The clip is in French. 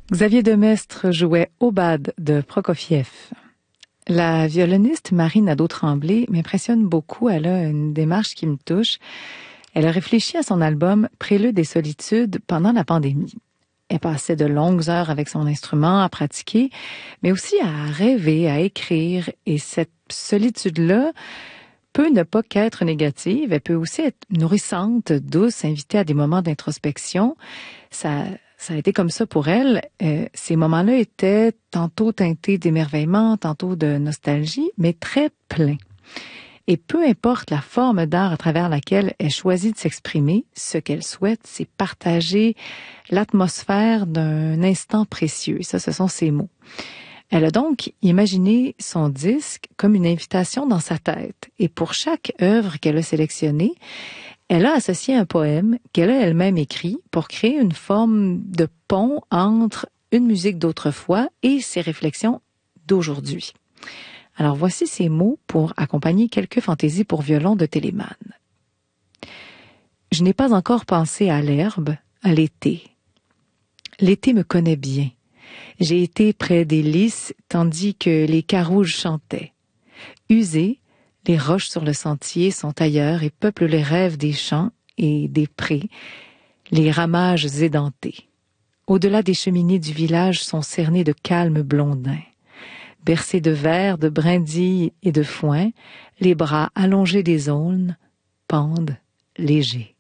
Xavier Demestre jouait Aubade de Prokofiev. La violoniste Marie Nadeau-Tremblay m'impressionne beaucoup. Elle a une démarche qui me touche. Elle a réfléchi à son album Prélude et solitude pendant la pandémie. Elle passait de longues heures avec son instrument à pratiquer, mais aussi à rêver, à écrire. Et cette solitude-là peut ne pas qu'être négative. Elle peut aussi être nourrissante, douce, inviter à des moments d'introspection. Ça a été comme ça pour elle. Ces moments-là étaient tantôt teintés d'émerveillement, tantôt de nostalgie, mais très pleins. Et peu importe la forme d'art à travers laquelle elle choisit de s'exprimer, ce qu'elle souhaite, c'est partager l'atmosphère d'un instant précieux. Ça, ce sont ses mots. Elle a donc imaginé son disque comme une invitation dans sa tête. Et pour chaque œuvre qu'elle a sélectionnée, elle a associé un poème qu'elle a elle-même écrit pour créer une forme de pont entre une musique d'autrefois et ses réflexions d'aujourd'hui. Alors voici ces mots pour accompagner quelques fantaisies pour violon de Telemann. Je n'ai pas encore pensé à l'herbe, à l'été. L'été me connaît bien. J'ai été près des lys tandis que les carouges chantaient. Usés, les roches sur le sentier sont ailleurs et peuplent les rêves des champs et des prés, les ramages édentés. Au-delà des cheminées du village sont cernés de calmes blondins. Bercés de verre, de brindilles et de foin, les bras allongés des aulnes pendent légers.